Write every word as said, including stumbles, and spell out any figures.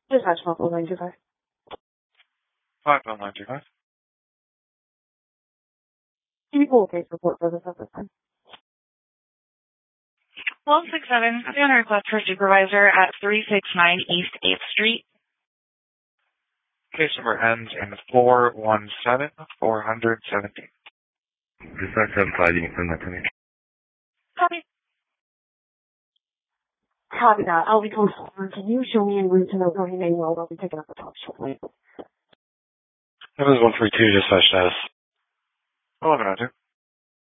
Dispatch one nine two five. five one nine two five. People case report for this at this time. twelve six seven, on a request for supervisor at three six nine East eighth Street. Case number ends in four one seven, four seventeen. Dispatch seven five, you can send that to me. Copy. Copy that. I'll be going forward. Can you show me en route to the Rohini Main Road? I'll be picking up the top shortly. That was one three two, dispatch status. eleven oh two.